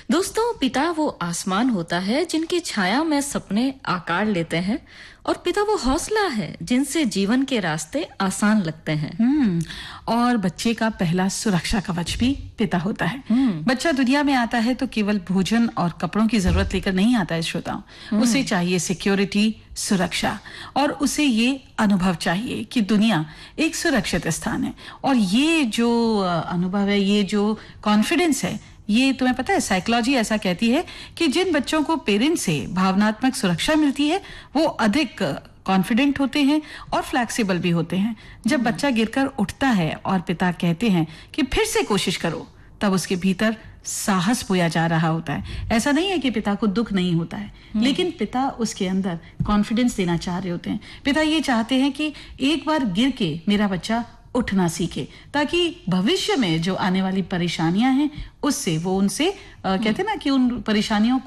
दोस्तों, पिता वो आसमान होता है जिनकी छाया में सपने आकार लेते हैं, और पिता वो हौसला है जिनसे जीवन के रास्ते आसान लगते हैं। और बच्चे का पहला सुरक्षा कवच भी पिता होता है। बच्चा दुनिया में आता है तो केवल भोजन और कपड़ों की जरूरत लेकर नहीं आता है श्रोताओं। उसे चाहिए सिक्योरिटी, सुरक्षा, और उसे ये अनुभव चाहिए कि दुनिया एक सुरक्षित स्थान है। और ये जो अनुभव है, ये जो कॉन्फिडेंस है, ये तुम्हें पता है साइकोलॉजी ऐसा कहती है कि जिन बच्चों को पेरेंट्स से भावनात्मक सुरक्षा मिलती है वो अधिक कॉन्फिडेंट होते हैं और फ्लेक्सिबल भी होते हैं। जब बच्चा गिरकर उठता है और पिता कहते हैं कि फिर से कोशिश करो, तब उसके भीतर साहस बोया जा रहा होता है। ऐसा नहीं है कि पिता को दुख नहीं होता है, लेकिन पिता उसके अंदर कॉन्फिडेंस देना चाह रहे होते हैं। पिता ये चाहते हैं कि एक बार गिर के मेरा बच्चा उठना सीखे, ताकि भविष्य में जो आने वाली परेशानियां हैं उससे वो उनसे कहते हैं ना कि उन परेशानियों